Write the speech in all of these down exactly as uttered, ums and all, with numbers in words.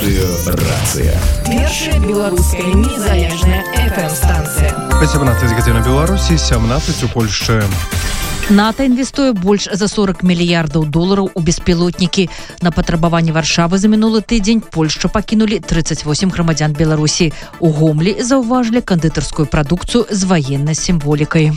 Радыёрацыя. Першая беларуская незалежная эф эм-станцыя. сямнаццаць гадзін у Беларусі, сямнаццаць у Польшчы. НАТО інвестуе больш за сорок мільярдаў долараў у беспілотнікі. На патрабаванні Варшавы за мінулы тыдзень Польшчу пакінулі трыццаць восем грамадзян Беларусі. У Гомлі заўважылі кандытарскую прадукцыю з ваеннай сімволікай.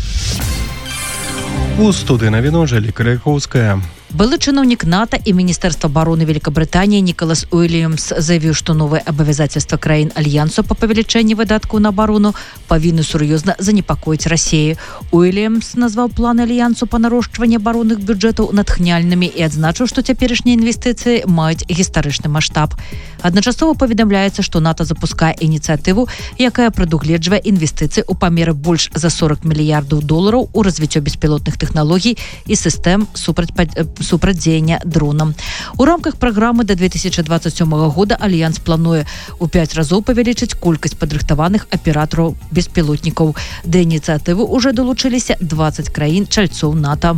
У студыі навіну Анжэліка Ляхоўская. Былы чыноўнік НАТО і Міністэрства абароны Великабрытаніі Нікалас Уильямс заявіў, што новыя абавязацельства краін Альянсу па павелічэнні выдаткаў на абарону павінны сур'ёзна занепакоіць Расію. Уильямс назваў планы Альянсу па нарошчванні абаронных бюджэтаў натхняльнымі і адзначыў, што цяперашнія інвестыцыі маюць гістарычны маштаб. Адначасова паведамляецца, што НАТО запускае ініцыятыву, якая прадугледжвае інвестыцыі ў памеры больш за сорок мільярдаў долараў у развіццё беспілотных тэхналогій і сістэм супраць супрацьдзеяння дронам. У рамках праграмы да две тысячы двадцать сёмага года Альянс плануе ў пяць разоў павялічыць колькасць падрыхтаваных аператараў беспілотнікаў. Да ініцыятывы ўжо далучыліся дваццаць краін чальцоў НАТО.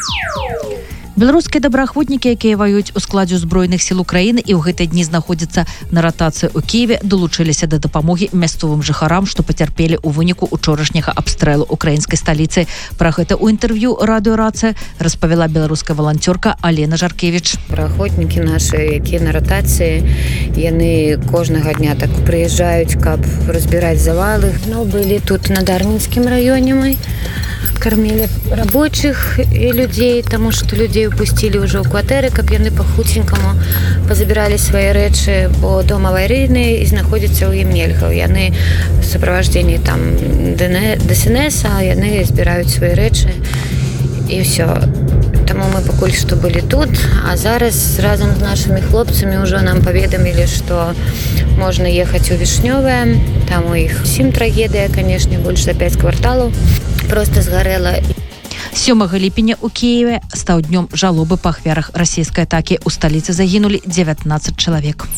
Беларускія добраахвотнікі, якія ваююць у складзе ўзброеных сіл Украіны і ў гэтыя дні знаходзяцца на ратацыі ў Кіеве, далучыліся да дапамогі мясцовым жыхарам, што пацярпелі ў выніку учорашняга абстрэлу украінскай сталіцы. Пра гэта ў інтэрв'ю «Радыёрацыя» распавяла беларуская валанцёрка Алена Жаркевіч. Праахвотнікі нашы, якія на ратацыі, яны кожнага дня так прыязджаюць, каб разбіраць завалы. Ну, былі тут на Дарніцкім раёне мы. Кормили рабочих и людей, тому что людей упустили уже у кватэры, каб яны па-хуценькаму пазабіралі свае рэчы, бо дом аварыйны і знаходзіцца ў ім нельга. Яны в сопровождении там ДСНС, а яны збіраюць свае рэчы і ўсё. Таму мы пакуль што былі тут, а зараз разам з нашымі хлопцамі ўжо нам паведамілі, што можна ехаць у Вішнёвае. Там у іх усім трагедыя, канешне, больш за пяць кварталаў просто згарэла. сёмага ліпеня ў Кіеве стаў днём жалобы па ахвярах расійскай атакі. У сталіцы загінулі дзевятнаццаць чалавек.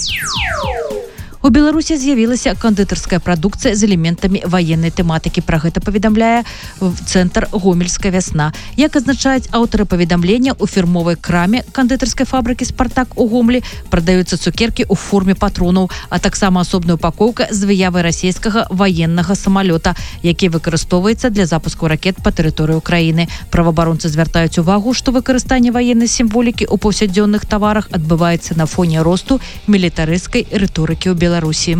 У Беларусі з'явілася кандытарская прадукцыя з элементамі ваеннай тэматыкі. Пра гэта паведамляе цэнтр «Гомельская вясна». Як азначаюць аўтары паведамлення, у фірмовай краме кандытарскай фабрыкі «Спартак» у Гомлі прадаюцца цукеркі ў форме патронаў, а таксама асобная упакоўка з выявай расійскага ваеннага самалёта, які выкарыстоўваецца для запуску ракет па тэрыторыі Украіны. Праваабаронцы звяртаюць увагу, што выкарыстанне ваеннай сімволікі ў паўсядзённых таварах адбываецца на фоне росту мілітарысцкай рыторыкі ў Беларусі. Беларусі.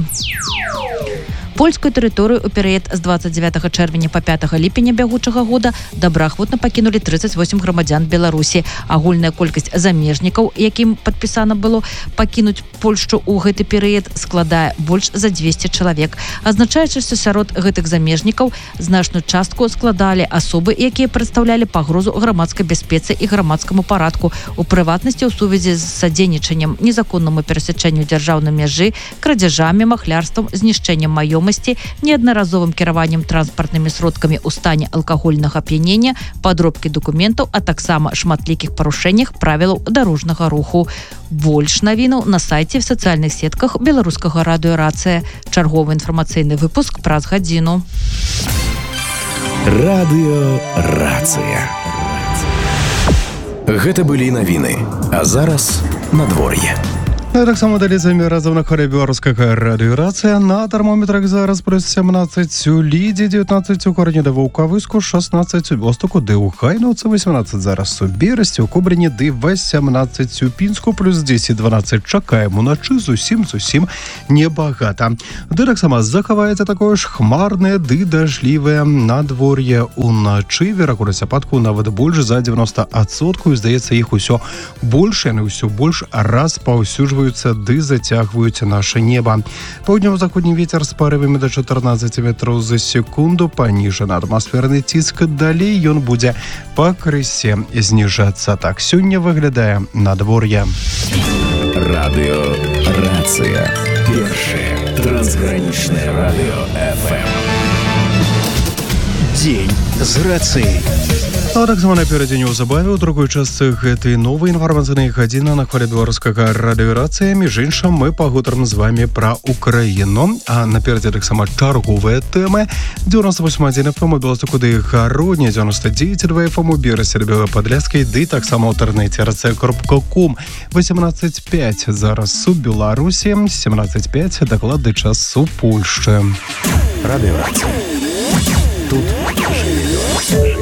Польскую тэрыторыю ў перыяд з дваццаць дзевятага чэрвеня па пятага ліпеня бягучага года добраахвотна пакінулі трыццаць восем грамадзян Беларусі. Агульная колькасць замежнікаў, якім падпісана было пакінуць Польшчу ў гэты перыяд, складае больш за дзвесце чалавек. Азначаецца, што сярод гэтых замежнікаў значную частку складалі асобы, якія прадстаўлялі пагрозу грамадскай бяспецы і грамадскаму парадку, у прыватнасці ў сувязі з садзейнічаннем незаконнаму перасячэнню дзяржаўнай мяжы, крадзяжамі, махлярствам, знішчэннем маёмасці, неаднаразовым кіраваннем транспартнымі сродкамі ў стане алкагольнага ап'янення, падробкі дакументаў, а таксама шматлікіх парушэннях правілаў дарожнага руху. Больш навінаў на сайце в сацыяльных сетках беларускага радыёрацыя. Чарговы інфармацыйны выпуск праз гадзіну. Радыёрацыя. Гэта былі навіны, а зараз надвор'е. Ну, таксама далі замі разам на хвалі беларускага радыёрацыя. На тэрмометрах зараз плюс сямнаццаць у Лідзе, дзевятнаццаць у Карні да Ваўкавыску, шаснаццаць у Бёстуку, ды ў Хайнаўцы, васемнаццаць зараз у Берасці, у Кобрыні, ды васямнаццаць у Пінску, плюс дзесяць дванаццаць чакаем уначы, зусім зусім небагата. Ды таксама захаваецца такое ж хмарнае ды дажлівае надвор'е уначы. Верагоднасць ападку нават больш за дзевяноста адсоткаў. Здаецца, іх усё больш, яны ўсё больш распаўсюджваюцца ды зацягваюць наше неба. Паўднёва-заходні вецер з парывамі да чатырнаццаць метраў за секунду, паніжаны атмасферны ціск. Далей ён будзе пакрысе зніжацца. Так сёння выглядае надвор'е. Радыёрацыя. Першае трансгранічнае радыё эф эм. Дзень з рацыяй. Ну, а так само наперадзе неўзабаве ў другой частцы гэтай новай інфармацыйнай гадзіны на хвале беларускага радыёрацыя. Між іншым, мы пагутарым з вами пра Украіну, а наперадзе таксама чарговыя тэмы. девяносто восемь один эф эм у Беластоку ды Гародні, девяносто девять два эф эм у Берасе ды Белападляцкай, ды таксама ў інтэрнэце эр цэ кропка ком. восемнадцать пять зараз у Беларусі, семнадцать пять дакладны час у Польшчы. Радыёрацыя. Тут жыве Беларусь.